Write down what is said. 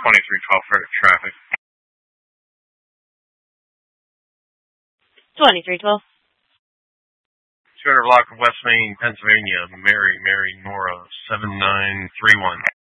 2312 for traffic. 2312. 200 block of West Main, Pennsylvania, Mary, Nora, 7931.